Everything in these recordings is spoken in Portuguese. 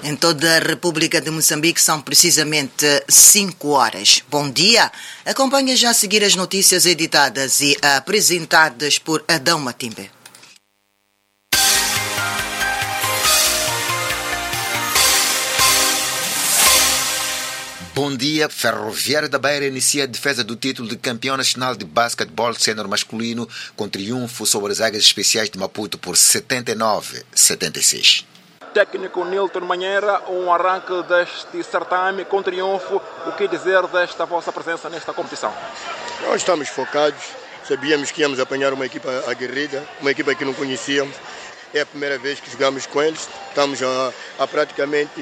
Em toda a República de Moçambique são precisamente 5 horas. Bom dia. Acompanhe já a seguir as notícias editadas e apresentadas por Adão Matimbe. Bom dia. Ferroviário da Beira inicia a defesa do título de campeão nacional de basquetebol sénior masculino com triunfo sobre as Águias Especiais de Maputo por 79-76. Técnico Nilton Manheira, um arranque deste certame com triunfo. O que dizer desta vossa presença nesta competição? Nós estamos focados, sabíamos que íamos apanhar uma equipa aguerrida, uma equipa que não conhecíamos. É a primeira vez que jogamos com eles, estamos há praticamente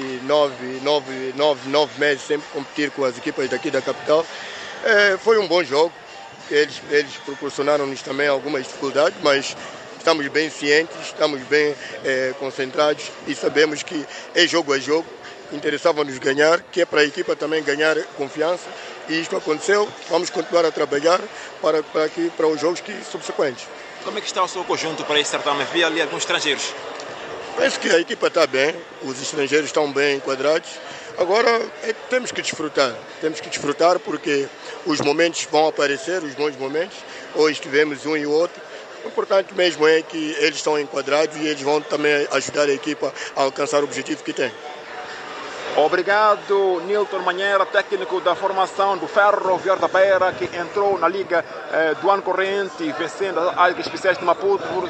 9 meses sempre competir com as equipas daqui da capital. Foi um bom jogo, eles proporcionaram-nos também algumas dificuldades, mas estamos bem cientes, estamos bem concentrados e sabemos que é jogo a jogo. Interessava-nos ganhar, que é para a equipa também ganhar confiança, e isto aconteceu. Vamos continuar a trabalhar para os jogos subsequentes. Como é que está o seu conjunto para esse certame? Havia ali alguns estrangeiros? Penso que a equipa está bem, os estrangeiros estão bem enquadrados. Agora temos que desfrutar porque os momentos vão aparecer, os bons momentos. Hoje tivemos um e outro. O importante mesmo é que eles estão enquadrados e eles vão também ajudar a equipa a alcançar o objetivo que tem. Obrigado, Nilton Manheira, técnico da formação do Ferroviário da Beira, que entrou na Liga do ano corrente, vencendo as Águias Especiais de Maputo por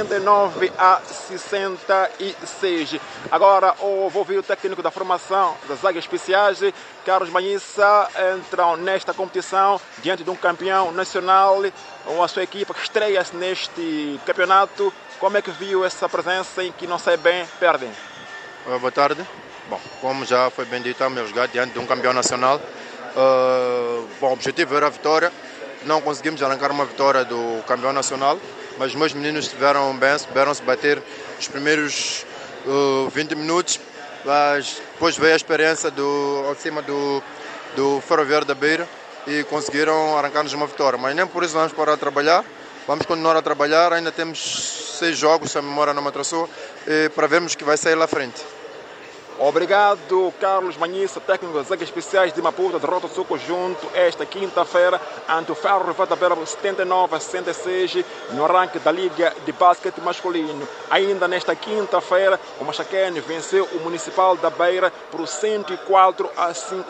79-66. Agora, vou ouvir o técnico da formação das Águias Especiais, Carlos Manhissa, entram nesta competição diante de um campeão nacional, ou a sua equipa que estreia-se neste campeonato. Como é que viu essa presença em que não sei bem, perdem? Boa tarde. Bom, como já foi bem dito, estamos a jogar diante de um campeão nacional. O objetivo era a vitória. Não conseguimos arrancar uma vitória do campeão nacional, mas os meus meninos estiveram bem, souberam-se bater os primeiros 20 minutos, mas depois veio a experiência acima do Ferroviário da Beira e conseguiram arrancar-nos uma vitória. Mas nem por isso vamos parar de trabalhar, vamos continuar a trabalhar. Ainda temos 6 jogos, se a memória não me atrasou, para vermos que vai sair lá à frente. Obrigado, Carlos Manhissa, técnico das Águias Especiais de Maputo, derrota do seu conjunto esta quinta-feira ante o Ferroviário da Beira por 79-66 no arranque da Liga de Basquete Masculino. Ainda nesta quinta-feira, o Machaquene venceu o Municipal da Beira por 104-50.